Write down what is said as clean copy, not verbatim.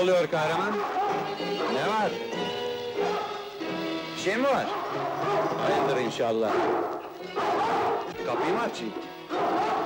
oluyor kahraman? Ne var? Bir şey mi var? Hayırdır inşallah. Kapıyı mı açayım?